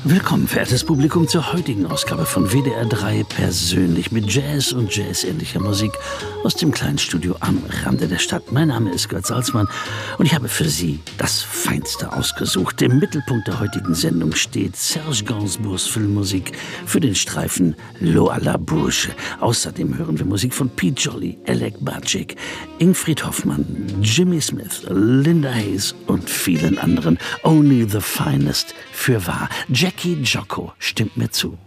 Willkommen, verehrtes Publikum, zur heutigen Ausgabe von WDR 3 persönlich mit Jazz und jazzähnlicher Musik aus dem kleinen Studio am Rande der Stadt. Mein Name ist Götz Salzmann und ich habe für Sie das Feinste ausgesucht. Im Mittelpunkt der heutigen Sendung steht Serge Gainsbourgs Filmmusik für den Streifen L'eau à la bouche. Außerdem hören wir Musik von Pete Jolly, Alec Bajic, Ingrid Hoffmann, Jimmy Smith, Linda Hayes und vielen anderen. Only the finest für wahr. Jackie Jocko stimmt mir zu.